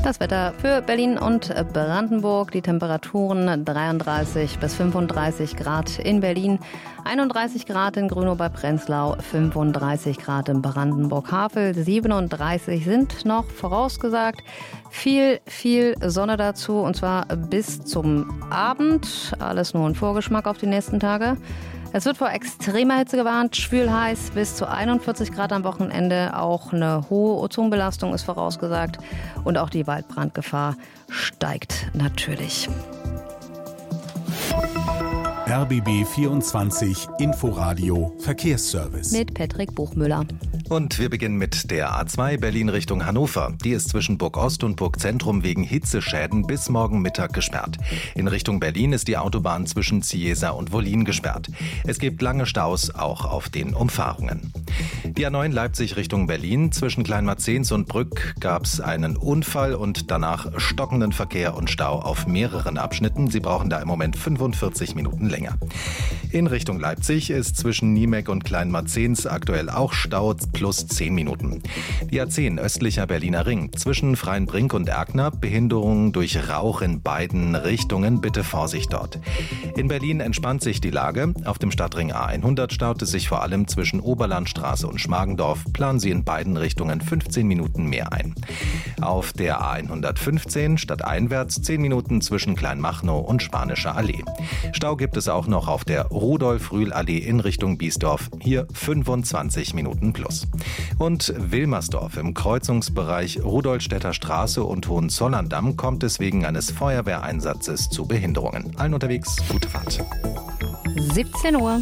Das Wetter für Berlin und Brandenburg. Die Temperaturen 33 bis 35 Grad in Berlin, 31 Grad in Grünow bei Prenzlau, 35 Grad in Brandenburg-Havel, 37 sind noch vorausgesagt. Viel Sonne dazu und zwar bis zum Abend. Alles nur ein Vorgeschmack auf die nächsten Tage. Es wird vor extremer Hitze gewarnt, schwül heiß bis zu 41 Grad am Wochenende. Auch eine hohe Ozonbelastung ist vorausgesagt und auch die Waldbrandgefahr steigt natürlich. RBB 24 Inforadio Verkehrsservice. Mit Patrick Buchmüller. Und wir beginnen mit der A2 Berlin Richtung Hannover. Die ist zwischen Burg Ost und Burg Zentrum wegen Hitzeschäden bis morgen Mittag gesperrt. In Richtung Berlin ist die Autobahn zwischen Ziesa und Wollin gesperrt. Es gibt lange Staus, auch auf den Umfahrungen. Die A9 Leipzig Richtung Berlin. Zwischen Kleinmarzens und Brück gab es einen Unfall und danach stockenden Verkehr und Stau auf mehreren Abschnitten. Sie brauchen da im Moment 45 Minuten länger. In Richtung Leipzig ist zwischen Niemek und Kleinmarzens aktuell auch Stau plus 10 Minuten. Die A10 östlicher Berliner Ring. Zwischen Freienbrink und Erkner Behinderungen durch Rauch in beiden Richtungen. Bitte Vorsicht dort. In Berlin entspannt sich die Lage. Auf dem Stadtring A100 staut es sich vor allem zwischen Oberlandstraße und Schmargendorf. Planen Sie in beiden Richtungen 15 Minuten mehr ein. Auf der A115 stadteinwärts 10 Minuten zwischen Kleinmachnow und Spanischer Allee. Stau gibt es auch noch auf der Rudolf-Rühl-Allee in Richtung Biesdorf. Hier 25 Minuten plus. Und Wilmersdorf im Kreuzungsbereich Rudolstädter Straße und Hohenzollern-Damm kommt es wegen eines Feuerwehreinsatzes zu Behinderungen. Allen unterwegs, gute Fahrt. 17 Uhr.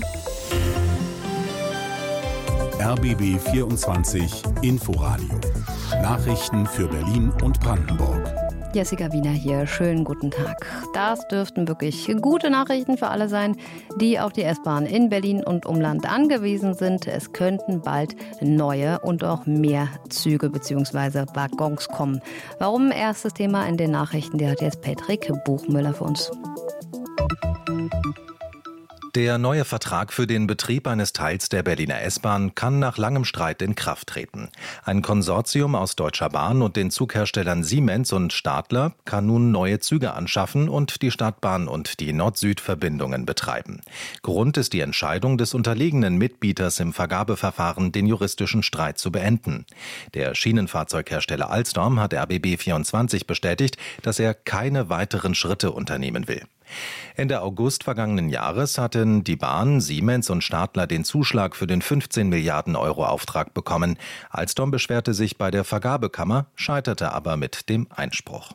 RBB 24 Inforadio. Nachrichten für Berlin und Brandenburg. Jessica Wiener hier, schönen guten Tag. Das dürften wirklich gute Nachrichten für alle sein, die auf die S-Bahn in Berlin und Umland angewiesen sind. Es könnten bald neue und auch mehr Züge bzw. Waggons kommen. Warum? Erstes Thema in den Nachrichten, der hat jetzt Patrick Buchmüller für uns. Der neue Vertrag für den Betrieb eines Teils der Berliner S-Bahn kann nach langem Streit in Kraft treten. Ein Konsortium aus Deutscher Bahn und den Zugherstellern Siemens und Stadler kann nun neue Züge anschaffen und die Stadtbahn und die Nord-Süd-Verbindungen betreiben. Grund ist die Entscheidung des unterlegenen Mitbieters im Vergabeverfahren, den juristischen Streit zu beenden. Der Schienenfahrzeughersteller Alstom hat RBB 24 bestätigt, dass er keine weiteren Schritte unternehmen will. Ende August vergangenen Jahres hatten die Bahn, Siemens und Stadler den Zuschlag für den 15 Milliarden Euro Auftrag bekommen. Alstom beschwerte sich bei der Vergabekammer, scheiterte aber mit dem Einspruch.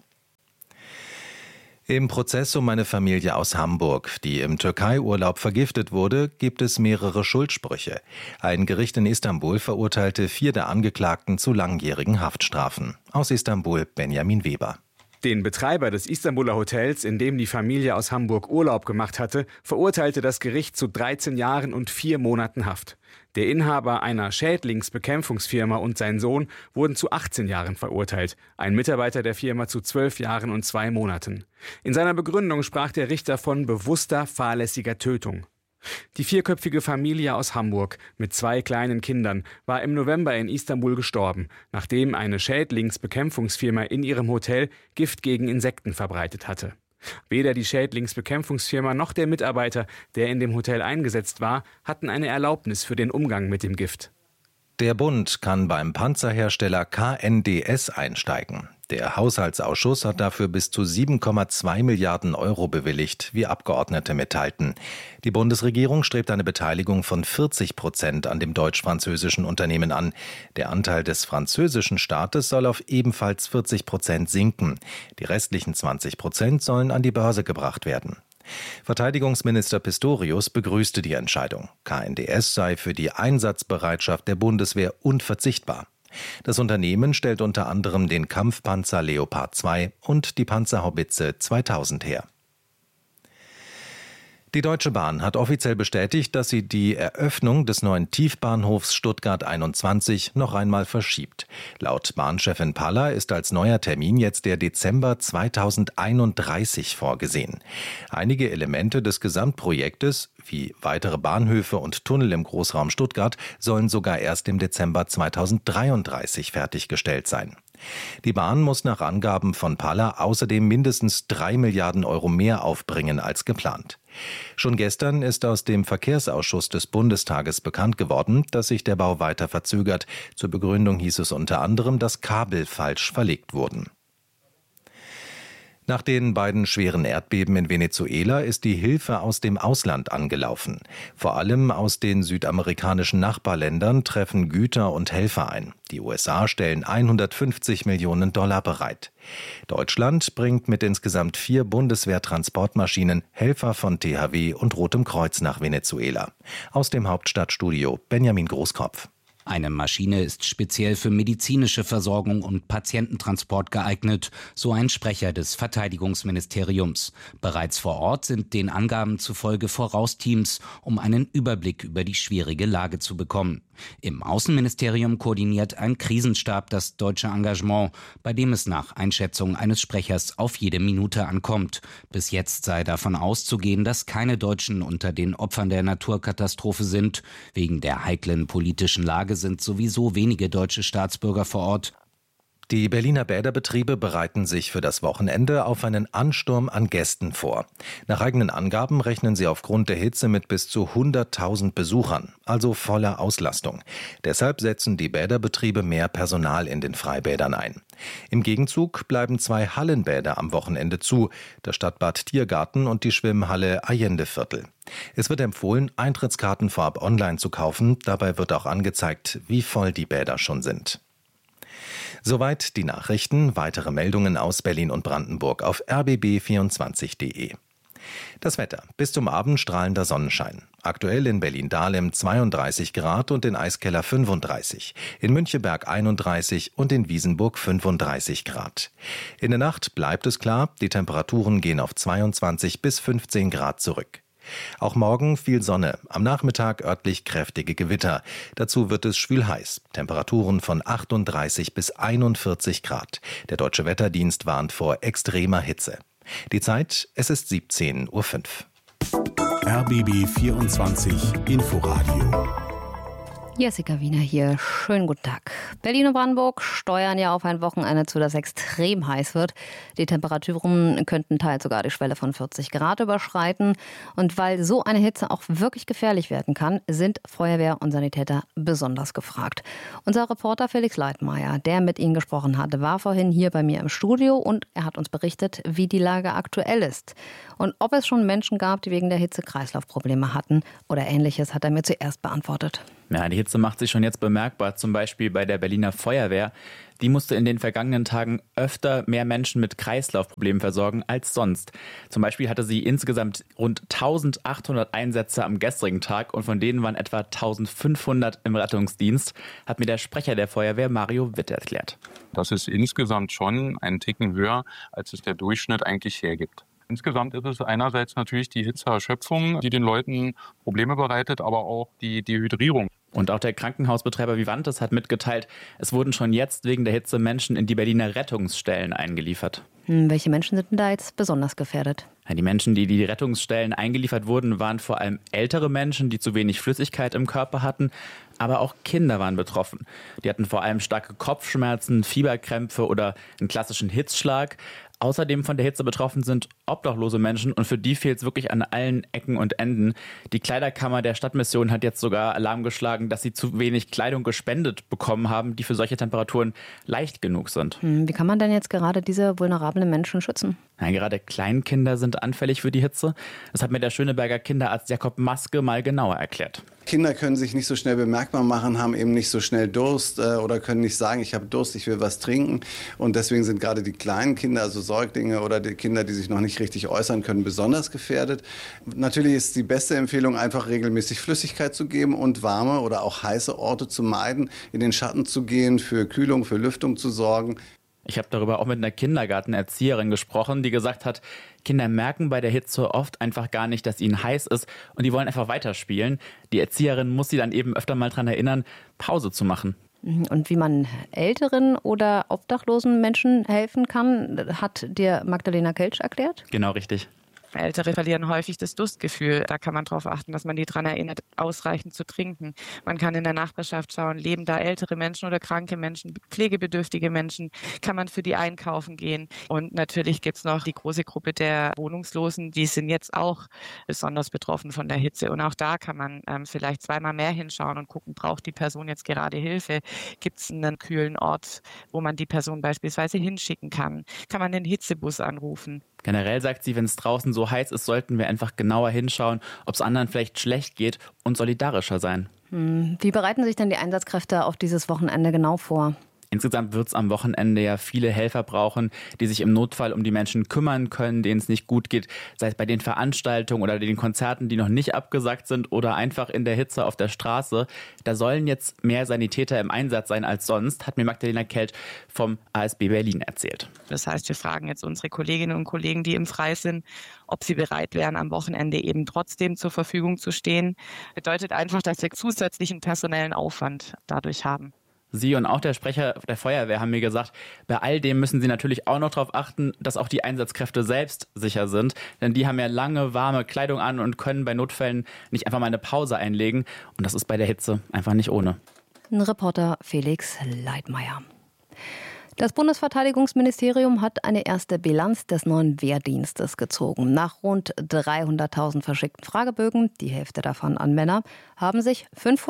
Im Prozess um eine Familie aus Hamburg, die im Türkei-Urlaub vergiftet wurde, gibt es mehrere Schuldsprüche. Ein Gericht in Istanbul verurteilte 4 der Angeklagten zu langjährigen Haftstrafen. Aus Istanbul Benjamin Weber. Den Betreiber des Istanbuler Hotels, in dem die Familie aus Hamburg Urlaub gemacht hatte, verurteilte das Gericht zu 13 Jahren und 4 Monaten Haft. Der Inhaber einer Schädlingsbekämpfungsfirma und sein Sohn wurden zu 18 Jahren verurteilt, ein Mitarbeiter der Firma zu 12 Jahren und 2 Monaten. In seiner Begründung sprach der Richter von bewusster, fahrlässiger Tötung. Die 4-köpfige Familie aus Hamburg mit 2 kleinen Kindern war im November in Istanbul gestorben, nachdem eine Schädlingsbekämpfungsfirma in ihrem Hotel Gift gegen Insekten verbreitet hatte. Weder die Schädlingsbekämpfungsfirma noch der Mitarbeiter, der in dem Hotel eingesetzt war, hatten eine Erlaubnis für den Umgang mit dem Gift. Der Bund kann beim Panzerhersteller KNDS einsteigen. Der Haushaltsausschuss hat dafür bis zu 7,2 Milliarden Euro bewilligt, wie Abgeordnete mitteilten. Die Bundesregierung strebt eine Beteiligung von 40% an dem deutsch-französischen Unternehmen an. Der Anteil des französischen Staates soll auf ebenfalls 40% sinken. Die restlichen 20% sollen an die Börse gebracht werden. Verteidigungsminister Pistorius begrüßte die Entscheidung. KNDS sei für die Einsatzbereitschaft der Bundeswehr unverzichtbar. Das Unternehmen stellt unter anderem den Kampfpanzer Leopard 2 und die Panzerhaubitze 2000 her. Die Deutsche Bahn hat offiziell bestätigt, dass sie die Eröffnung des neuen Tiefbahnhofs Stuttgart 21 noch einmal verschiebt. Laut Bahnchefin Paller ist als neuer Termin jetzt der Dezember 2031 vorgesehen. Einige Elemente des Gesamtprojektes, wie weitere Bahnhöfe und Tunnel im Großraum Stuttgart, sollen sogar erst im Dezember 2033 fertiggestellt sein. Die Bahn muss nach Angaben von Palla außerdem mindestens 3 Milliarden Euro mehr aufbringen als geplant. Schon gestern ist aus dem Verkehrsausschuss des Bundestages bekannt geworden, dass sich der Bau weiter verzögert. Zur Begründung hieß es unter anderem, dass Kabel falsch verlegt wurden. Nach den beiden schweren Erdbeben in Venezuela ist die Hilfe aus dem Ausland angelaufen. Vor allem aus den südamerikanischen Nachbarländern treffen Güter und Helfer ein. Die USA stellen 150 Millionen Dollar bereit. Deutschland bringt mit insgesamt 4 Bundeswehrtransportmaschinen Helfer von THW und Rotem Kreuz nach Venezuela. Aus dem Hauptstadtstudio Benjamin Großkopf. Eine Maschine ist speziell für medizinische Versorgung und Patiententransport geeignet, so ein Sprecher des Verteidigungsministeriums. Bereits vor Ort sind den Angaben zufolge Vorausteams, um einen Überblick über die schwierige Lage zu bekommen. Im Außenministerium koordiniert ein Krisenstab das deutsche Engagement, bei dem es nach Einschätzung eines Sprechers auf jede Minute ankommt. Bis jetzt sei davon auszugehen, dass keine Deutschen unter den Opfern der Naturkatastrophe sind. Wegen der heiklen politischen Lage sind sowieso wenige deutsche Staatsbürger vor Ort. Die Berliner Bäderbetriebe bereiten sich für das Wochenende auf einen Ansturm an Gästen vor. Nach eigenen Angaben rechnen sie aufgrund der Hitze mit bis zu 100.000 Besuchern, also voller Auslastung. Deshalb setzen die Bäderbetriebe mehr Personal in den Freibädern ein. Im Gegenzug bleiben 2 Hallenbäder am Wochenende zu, das Stadtbad Tiergarten und die Schwimmhalle Allendeviertel. Es wird empfohlen, Eintrittskarten vorab online zu kaufen. Dabei wird auch angezeigt, wie voll die Bäder schon sind. Soweit die Nachrichten. Weitere Meldungen aus Berlin und Brandenburg auf rbb24.de. Das Wetter. Bis zum Abend strahlender Sonnenschein. Aktuell in Berlin-Dahlem 32 Grad und in Eiskeller 35. In Müncheberg 31 und in Wiesenburg 35 Grad. In der Nacht bleibt es klar. Die Temperaturen gehen auf 22 bis 15 Grad zurück. Auch morgen viel Sonne, am Nachmittag örtlich kräftige Gewitter. Dazu wird es schwül heiß. Temperaturen von 38 bis 41 Grad. Der Deutsche Wetterdienst warnt vor extremer Hitze. Die Zeit, es ist 17:05 Uhr. RBB 24 Inforadio. Jessica Wiener hier. Schönen guten Tag. Berlin und Brandenburg steuern ja auf ein Wochenende zu, das extrem heiß wird. Die Temperaturen könnten teils sogar die Schwelle von 40 Grad überschreiten. Und weil so eine Hitze auch wirklich gefährlich werden kann, sind Feuerwehr und Sanitäter besonders gefragt. Unser Reporter Felix Leitmeier, der mit Ihnen gesprochen hatte, war vorhin hier bei mir im Studio und er hat uns berichtet, wie die Lage aktuell ist. Und ob es schon Menschen gab, die wegen der Hitze Kreislaufprobleme hatten oder Ähnliches, hat er mir zuerst beantwortet. Ja, die Hitze macht sich schon jetzt bemerkbar, zum Beispiel bei der Berliner Feuerwehr. Die musste in den vergangenen Tagen öfter mehr Menschen mit Kreislaufproblemen versorgen als sonst. Zum Beispiel hatte sie insgesamt rund 1800 Einsätze am gestrigen Tag und von denen waren etwa 1500 im Rettungsdienst, hat mir der Sprecher der Feuerwehr Mario Witt erklärt. Das ist insgesamt schon einen Ticken höher, als es der Durchschnitt eigentlich hergibt. Insgesamt ist es einerseits natürlich die Hitzeerschöpfung, die den Leuten Probleme bereitet, aber auch die Dehydrierung. Und auch der Krankenhausbetreiber Vivantes hat mitgeteilt, es wurden schon jetzt wegen der Hitze Menschen in die Berliner Rettungsstellen eingeliefert. Welche Menschen sind denn da jetzt besonders gefährdet? Ja, die Menschen, die die Rettungsstellen eingeliefert wurden, waren vor allem ältere Menschen, die zu wenig Flüssigkeit im Körper hatten. Aber auch Kinder waren betroffen. Die hatten vor allem starke Kopfschmerzen, Fieberkrämpfe oder einen klassischen Hitzschlag. Außerdem von der Hitze betroffen sind obdachlose Menschen und für die fehlt es wirklich an allen Ecken und Enden. Die Kleiderkammer der Stadtmission hat jetzt sogar Alarm geschlagen, dass sie zu wenig Kleidung gespendet bekommen haben, die für solche Temperaturen leicht genug sind. Wie kann man denn jetzt gerade diese vulnerablen Menschen schützen? Ja, gerade Kleinkinder sind anfällig für die Hitze. Das hat mir der Schöneberger Kinderarzt Jakob Maske mal genauer erklärt. Kinder können sich nicht so schnell bemerkbar machen, haben eben nicht so schnell Durst oder können nicht sagen, ich habe Durst, ich will was trinken. Und deswegen sind gerade die kleinen Kinder, also Säuglinge oder die Kinder, die sich noch nicht richtig äußern können, besonders gefährdet. Natürlich ist die beste Empfehlung, einfach regelmäßig Flüssigkeit zu geben und warme oder auch heiße Orte zu meiden, in den Schatten zu gehen, für Kühlung, für Lüftung zu sorgen. Ich habe darüber auch mit einer Kindergartenerzieherin gesprochen, die gesagt hat, Kinder merken bei der Hitze oft einfach gar nicht, dass ihnen heiß ist und die wollen einfach weiterspielen. Die Erzieherin muss sie dann eben öfter mal daran erinnern, Pause zu machen. Und wie man älteren oder obdachlosen Menschen helfen kann, hat dir Magdalena Keltsch erklärt? Genau, richtig. Ältere verlieren häufig das Durstgefühl. Da kann man darauf achten, dass man die daran erinnert, ausreichend zu trinken. Man kann in der Nachbarschaft schauen, leben da ältere Menschen oder kranke Menschen, pflegebedürftige Menschen, kann man für die einkaufen gehen. Und natürlich gibt es noch die große Gruppe der Wohnungslosen, die sind jetzt auch besonders betroffen von der Hitze. Und auch da kann man vielleicht zweimal mehr hinschauen und gucken, braucht die Person jetzt gerade Hilfe? Gibt es einen kühlen Ort, wo man die Person beispielsweise hinschicken kann? Kann man den Hitzebus anrufen? Generell sagt sie, wenn es draußen so heiß ist, sollten wir einfach genauer hinschauen, ob es anderen vielleicht schlecht geht und solidarischer sein. Wie bereiten sich denn die Einsatzkräfte auf dieses Wochenende genau vor? Insgesamt wird es am Wochenende ja viele Helfer brauchen, die sich im Notfall um die Menschen kümmern können, denen es nicht gut geht, sei es bei den Veranstaltungen oder den Konzerten, die noch nicht abgesagt sind oder einfach in der Hitze auf der Straße. Da sollen jetzt mehr Sanitäter im Einsatz sein als sonst, hat mir Magdalena Kelt vom ASB Berlin erzählt. Das heißt, wir fragen jetzt unsere Kolleginnen und Kollegen, die im Freie sind, ob sie bereit wären, am Wochenende eben trotzdem zur Verfügung zu stehen. Bedeutet einfach, dass wir zusätzlichen personellen Aufwand dadurch haben. Sie und auch der Sprecher der Feuerwehr haben mir gesagt, bei all dem müssen sie natürlich auch noch darauf achten, dass auch die Einsatzkräfte selbst sicher sind. Denn die haben ja lange, warme Kleidung an und können bei Notfällen nicht einfach mal eine Pause einlegen. Und das ist bei der Hitze einfach nicht ohne. Reporter Felix Leitmeier. Das Bundesverteidigungsministerium hat eine erste Bilanz des neuen Wehrdienstes gezogen. Nach rund 300.000 verschickten Fragebögen, die Hälfte davon an Männer, haben sich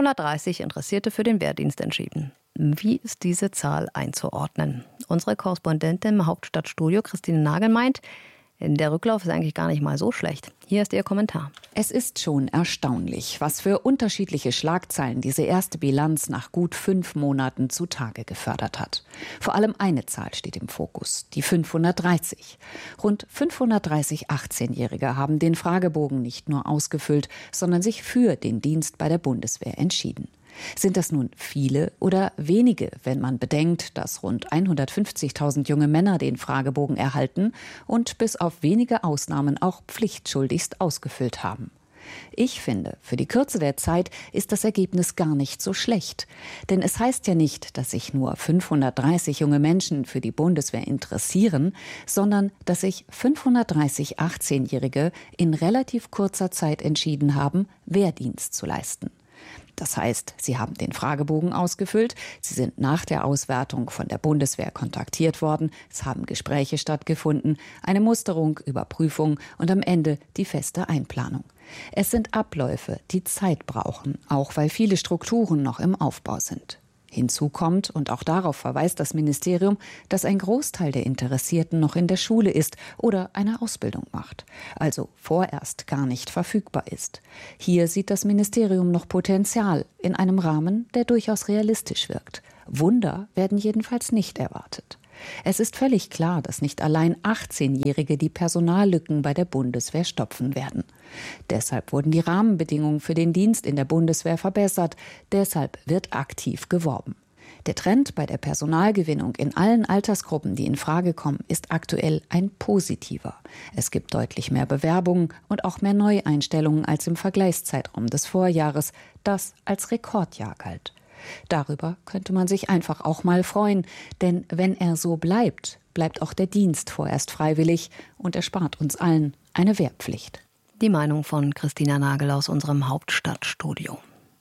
530 Interessierte für den Wehrdienst entschieden. Wie ist diese Zahl einzuordnen? Unsere Korrespondentin im Hauptstadtstudio, Christine Nagel, meint, der Rücklauf ist eigentlich gar nicht mal so schlecht. Hier ist ihr Kommentar. Es ist schon erstaunlich, was für unterschiedliche Schlagzeilen diese erste Bilanz nach gut 5 Monaten zutage gefördert hat. Vor allem eine Zahl steht im Fokus, die 530. Rund 530 18-Jährige haben den Fragebogen nicht nur ausgefüllt, sondern sich für den Dienst bei der Bundeswehr entschieden. Sind das nun viele oder wenige, wenn man bedenkt, dass rund 150.000 junge Männer den Fragebogen erhalten und bis auf wenige Ausnahmen auch pflichtschuldigst ausgefüllt haben? Ich finde, für die Kürze der Zeit ist das Ergebnis gar nicht so schlecht. Denn es heißt ja nicht, dass sich nur 530 junge Menschen für die Bundeswehr interessieren, sondern dass sich 530 18-Jährige in relativ kurzer Zeit entschieden haben, Wehrdienst zu leisten. Das heißt, sie haben den Fragebogen ausgefüllt, sie sind nach der Auswertung von der Bundeswehr kontaktiert worden, es haben Gespräche stattgefunden, eine Musterung, Überprüfung und am Ende die feste Einplanung. Es sind Abläufe, die Zeit brauchen, auch weil viele Strukturen noch im Aufbau sind. Hinzu kommt, und auch darauf verweist das Ministerium, dass ein Großteil der Interessierten noch in der Schule ist oder eine Ausbildung macht, also vorerst gar nicht verfügbar ist. Hier sieht das Ministerium noch Potenzial in einem Rahmen, der durchaus realistisch wirkt. Wunder werden jedenfalls nicht erwartet. Es ist völlig klar, dass nicht allein 18-Jährige die Personallücken bei der Bundeswehr stopfen werden. Deshalb wurden die Rahmenbedingungen für den Dienst in der Bundeswehr verbessert. Deshalb wird aktiv geworben. Der Trend bei der Personalgewinnung in allen Altersgruppen, die in Frage kommen, ist aktuell ein positiver. Es gibt deutlich mehr Bewerbungen und auch mehr Neueinstellungen als im Vergleichszeitraum des Vorjahres, das als Rekordjahr galt. Darüber könnte man sich einfach auch mal freuen, denn wenn er so bleibt, bleibt auch der Dienst vorerst freiwillig und erspart uns allen eine Wehrpflicht. Die Meinung von Christina Nagel aus unserem Hauptstadtstudio.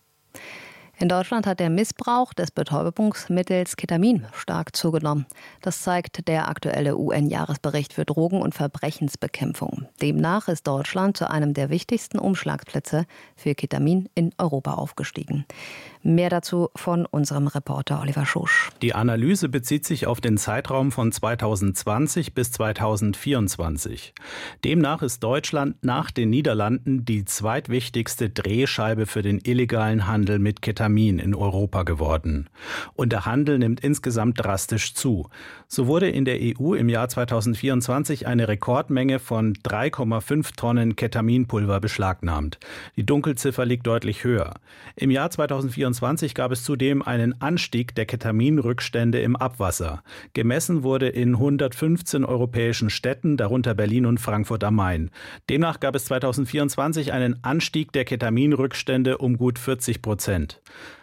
In Deutschland hat der Missbrauch des Betäubungsmittels Ketamin stark zugenommen. Das zeigt der aktuelle UN-Jahresbericht für Drogen- und Verbrechensbekämpfung. Demnach ist Deutschland zu einem der wichtigsten Umschlagsplätze für Ketamin in Europa aufgestiegen. Mehr dazu von unserem Reporter Oliver Schusch. Die Analyse bezieht sich auf den Zeitraum von 2020 bis 2024. Demnach ist Deutschland nach den Niederlanden die zweitwichtigste Drehscheibe für den illegalen Handel mit Ketamin in Europa geworden. Und der Handel nimmt insgesamt drastisch zu. So wurde in der EU im Jahr 2024 eine Rekordmenge von 3,5 Tonnen Ketaminpulver beschlagnahmt. Die Dunkelziffer liegt deutlich höher. Im Jahr 2024 gab es zudem einen Anstieg der Ketaminrückstände im Abwasser. Gemessen wurde in 115 europäischen Städten, darunter Berlin und Frankfurt am Main. Demnach gab es 2024 einen Anstieg der Ketaminrückstände um gut 40%.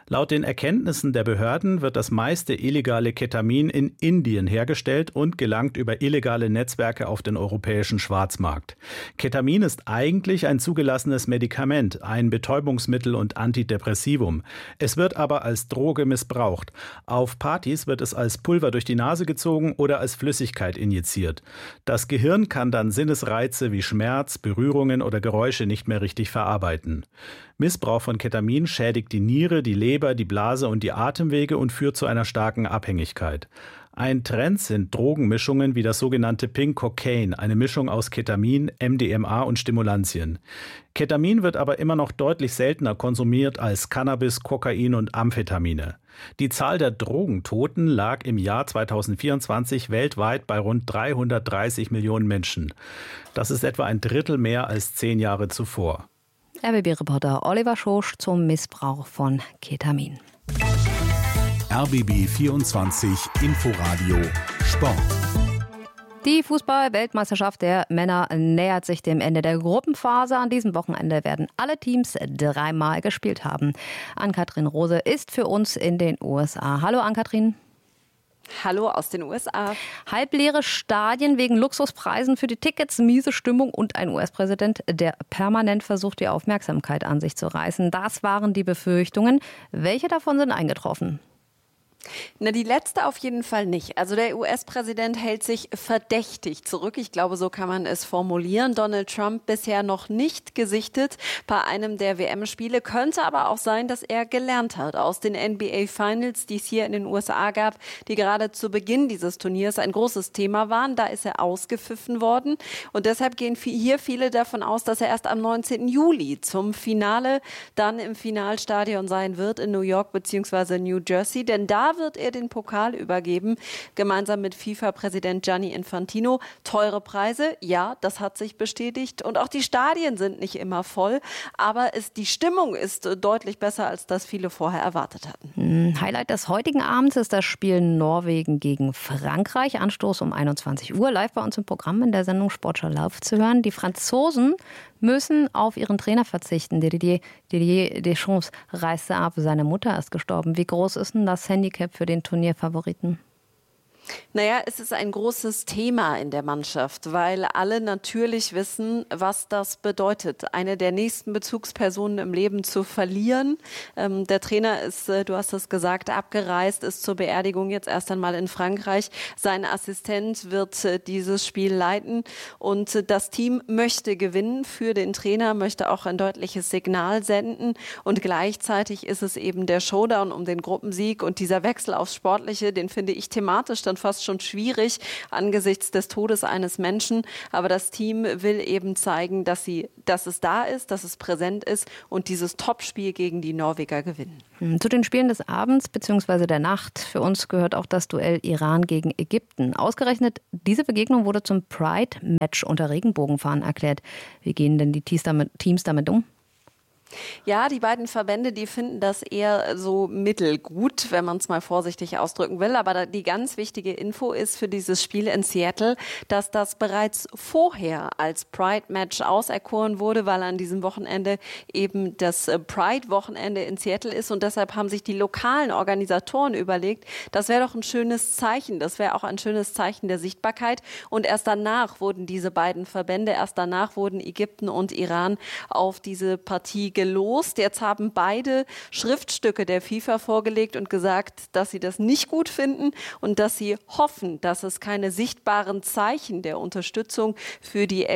Laut den Erkenntnissen der Behörden wird das meiste illegale Ketamin in Indien hergestellt und gelangt über illegale Netzwerke auf den europäischen Schwarzmarkt. Ketamin ist eigentlich ein zugelassenes Medikament, ein Betäubungsmittel und Antidepressivum. Es wird aber als Droge missbraucht. Auf Partys wird es als Pulver durch die Nase gezogen oder als Flüssigkeit injiziert. Das Gehirn kann dann Sinnesreize wie Schmerz, Berührungen oder Geräusche nicht mehr richtig verarbeiten. Missbrauch von Ketamin schädigt die Niere, die Leber, die Blase und die Atemwege und führt zu einer starken Abhängigkeit. Ein Trend sind Drogenmischungen wie das sogenannte Pink Cocaine, eine Mischung aus Ketamin, MDMA und Stimulantien. Ketamin wird aber immer noch deutlich seltener konsumiert als Cannabis, Kokain und Amphetamine. Die Zahl der Drogentoten lag im Jahr 2024 weltweit bei rund 330 Millionen Menschen. Das ist etwa ein Drittel mehr als 10 Jahre zuvor. RBB-Reporter Oliver Schosch zum Missbrauch von Ketamin. RBB 24 Inforadio Sport. Die Fußball-Weltmeisterschaft der Männer nähert sich dem Ende der Gruppenphase. An diesem Wochenende werden alle Teams 3-mal gespielt haben. Ann-Kathrin Rose ist für uns in den USA. Hallo Ann-Kathrin. Hallo aus den USA. Halbleere Stadien wegen Luxuspreisen für die Tickets, miese Stimmung und ein US-Präsident, der permanent versucht, die Aufmerksamkeit an sich zu reißen. Das waren die Befürchtungen. Welche davon sind eingetroffen? Na, die letzte auf jeden Fall nicht. Also der US-Präsident hält sich verdächtig zurück. Ich glaube, so kann man es formulieren. Donald Trump bisher noch nicht gesichtet bei einem der WM-Spiele. Könnte aber auch sein, dass er gelernt hat aus den NBA-Finals, die es hier in den USA gab, die gerade zu Beginn dieses Turniers ein großes Thema waren. Da ist er ausgepfiffen worden. Und deshalb gehen hier viele davon aus, dass er erst am 19. Juli zum Finale dann im Finalstadion sein wird in New York bzw. New Jersey. Denn da wird er den Pokal übergeben, gemeinsam mit FIFA-Präsident Gianni Infantino. Teure Preise, ja, das hat sich bestätigt. Und auch die Stadien sind nicht immer voll, aber die Stimmung ist deutlich besser, als das viele vorher erwartet hatten. Highlight des heutigen Abends ist das Spiel Norwegen gegen Frankreich. Anstoß um 21 Uhr, live bei uns im Programm in der Sendung Sportschau Live zu hören. Die Franzosen müssen auf ihren Trainer verzichten. Didier Deschamps reiste ab. Seine Mutter ist gestorben. Wie groß ist denn das Handicap für den Turnierfavoriten? Naja, es ist ein großes Thema in der Mannschaft, weil alle natürlich wissen, was das bedeutet, eine der nächsten Bezugspersonen im Leben zu verlieren. Der Trainer ist, du hast es gesagt, abgereist, ist zur Beerdigung jetzt erst einmal in Frankreich. Sein Assistent wird dieses Spiel leiten und das Team möchte gewinnen für den Trainer, möchte auch ein deutliches Signal senden und gleichzeitig ist es eben der Showdown um den Gruppensieg und dieser Wechsel aufs Sportliche, den finde ich thematisch dann fast schon schwierig angesichts des Todes eines Menschen. Aber das Team will eben zeigen, dass es da ist, dass es präsent ist und dieses Topspiel gegen die Norweger gewinnen. Zu den Spielen des Abends bzw. der Nacht für uns gehört auch das Duell Iran gegen Ägypten. Ausgerechnet diese Begegnung wurde zum Pride-Match unter Regenbogenfahnen erklärt. Wie gehen denn die Teams damit um? Ja, die beiden Verbände, die finden das eher so mittelgut, wenn man es mal vorsichtig ausdrücken will. Aber die ganz wichtige Info ist für dieses Spiel in Seattle, dass das bereits vorher als Pride-Match auserkoren wurde, weil an diesem Wochenende eben das Pride-Wochenende in Seattle ist. Und deshalb haben sich die lokalen Organisatoren überlegt, das wäre doch ein schönes Zeichen. Das wäre auch ein schönes Zeichen der Sichtbarkeit. Und erst danach wurden diese beiden Verbände, Ägypten und Iran auf diese Partie gelost. Jetzt haben beide Schriftstücke der FIFA vorgelegt und gesagt, dass sie das nicht gut finden und dass sie hoffen, dass es keine sichtbaren Zeichen der Unterstützung für die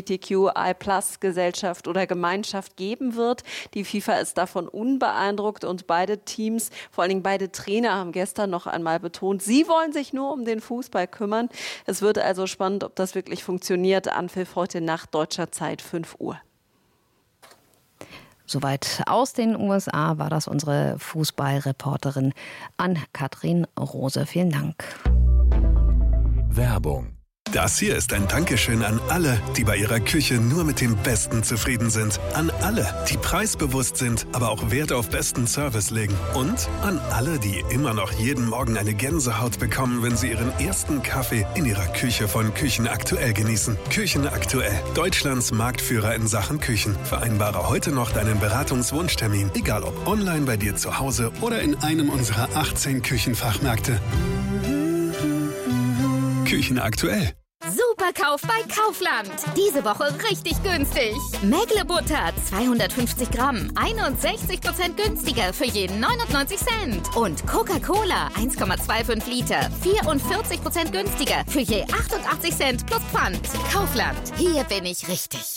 LGBTQI+-Gesellschaft oder Gemeinschaft geben wird. Die FIFA ist davon unbeeindruckt und beide Teams, vor allen Dingen beide Trainer, haben gestern noch einmal betont, sie wollen sich nur um den Fußball kümmern. Es wird also spannend, ob das wirklich funktioniert. Anpfiff heute Nacht deutscher Zeit 5 Uhr. Soweit aus den USA war das unsere Fußballreporterin Ann-Kathrin Rose. Vielen Dank. Werbung. Das hier ist ein Dankeschön an alle, die bei ihrer Küche nur mit dem Besten zufrieden sind. An alle, die preisbewusst sind, aber auch Wert auf besten Service legen. Und an alle, die immer noch jeden Morgen eine Gänsehaut bekommen, wenn sie ihren ersten Kaffee in ihrer Küche von Küchen Aktuell genießen. Küchen Aktuell, Deutschlands Marktführer in Sachen Küchen. Vereinbare heute noch deinen Beratungswunschtermin, egal ob online bei dir zu Hause oder in einem unserer 18 Küchenfachmärkte. Küchen Aktuell. Superkauf bei Kaufland. Diese Woche richtig günstig. Mägle-Butter 250 Gramm, 61% günstiger für jeden 99 Cent. Und Coca-Cola 1,25 Liter, 44% günstiger für je 88 Cent plus Pfand. Kaufland, hier bin ich richtig.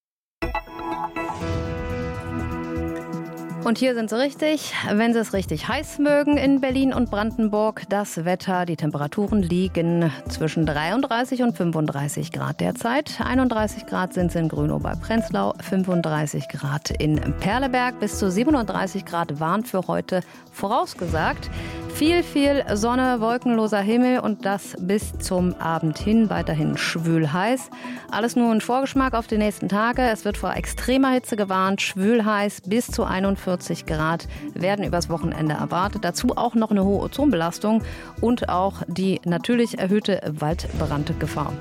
Und hier sind sie richtig, wenn sie es richtig heiß mögen in Berlin und Brandenburg. Das Wetter, die Temperaturen liegen zwischen 33 und 35 Grad derzeit. 31 Grad sind es in Grünow bei Prenzlau, 35 Grad in Perleberg. Bis zu 37 Grad waren für heute vorausgesagt. Viel Sonne, wolkenloser Himmel und das bis zum Abend hin. Weiterhin schwül heiß. Alles nur ein Vorgeschmack auf die nächsten Tage. Es wird vor extremer Hitze gewarnt. Schwül heiß bis zu 41 Grad werden übers Wochenende erwartet. Dazu auch noch eine hohe Ozonbelastung und auch die natürlich erhöhte Waldbrandgefahr.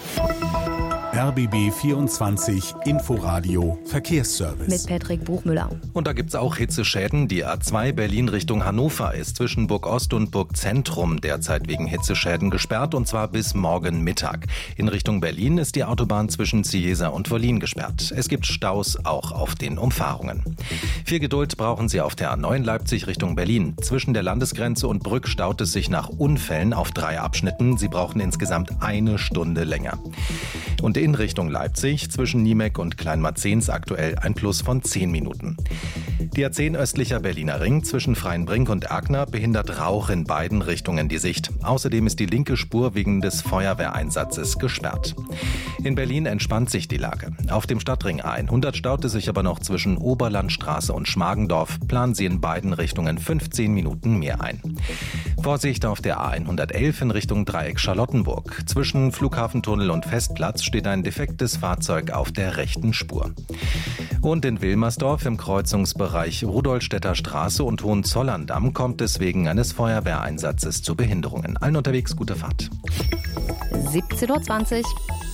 RBB 24 Inforadio Verkehrsservice. Mit Patrick Buchmüller. Und da gibt es auch Hitzeschäden. Die A2 Berlin Richtung Hannover ist zwischen Burg Ost und Burg Zentrum derzeit wegen Hitzeschäden gesperrt und zwar bis morgen Mittag. In Richtung Berlin ist die Autobahn zwischen Cieza und Wollin gesperrt. Es gibt Staus auch auf den Umfahrungen. Viel Geduld brauchen Sie auf der A9 Leipzig Richtung Berlin. Zwischen der Landesgrenze und Brück staut es sich nach Unfällen auf 3 Abschnitten. Sie brauchen insgesamt 1 Stunde länger. Und in Richtung Leipzig zwischen Niemek und Kleinmarzens aktuell ein Plus von 10 Minuten. Die A10 östlicher Berliner Ring zwischen Freienbrink und Erkner behindert Rauch in beiden Richtungen die Sicht. Außerdem ist die linke Spur wegen des Feuerwehreinsatzes gesperrt. In Berlin entspannt sich die Lage. Auf dem Stadtring A100 staut es sich aber noch zwischen Oberlandstraße und Schmargendorf. Planen Sie in beiden Richtungen 15 Minuten mehr ein. Vorsicht auf der A111 in Richtung Dreieck Charlottenburg. Zwischen Flughafentunnel und Festplatz steht ein defektes Fahrzeug auf der rechten Spur. Und in Wilmersdorf im Kreuzungsbereich Rudolstädter Straße und Hohenzollern-Damm kommt es wegen eines Feuerwehreinsatzes zu Behinderungen. Allen unterwegs gute Fahrt. 17:20 Uhr.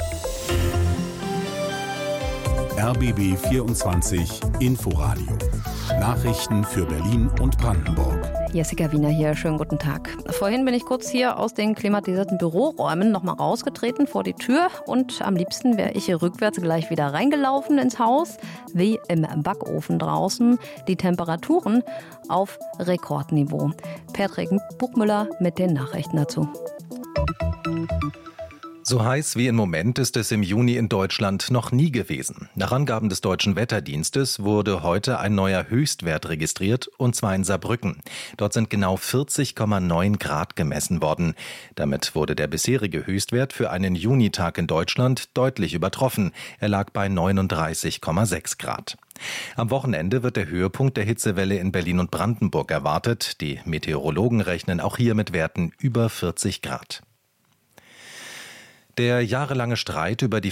RBB 24 Inforadio. Nachrichten für Berlin und Brandenburg. Jessica Wiener hier, schönen guten Tag. Vorhin bin ich kurz hier aus den klimatisierten Büroräumen nochmal rausgetreten vor die Tür und am liebsten wäre ich hier rückwärts gleich wieder reingelaufen ins Haus, wie im Backofen draußen. Die Temperaturen auf Rekordniveau. Patrick Buchmüller mit den Nachrichten dazu. So heiß wie im Moment ist es im Juni in Deutschland noch nie gewesen. Nach Angaben des Deutschen Wetterdienstes wurde heute ein neuer Höchstwert registriert, und zwar in Saarbrücken. Dort sind genau 40,9 Grad gemessen worden. Damit wurde der bisherige Höchstwert für einen Junitag in Deutschland deutlich übertroffen. Er lag bei 39,6 Grad. Am Wochenende wird der Höhepunkt der Hitzewelle in Berlin und Brandenburg erwartet. Die Meteorologen rechnen auch hier mit Werten über 40 Grad. Der jahrelange Streit über die